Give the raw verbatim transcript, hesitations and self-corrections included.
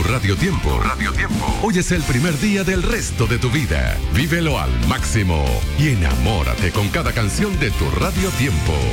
Radio Tiempo. Tu Radio Tiempo. Hoy es el primer día del resto de tu vida. Vívelo al máximo y enamórate con cada canción de Tu Radio Tiempo.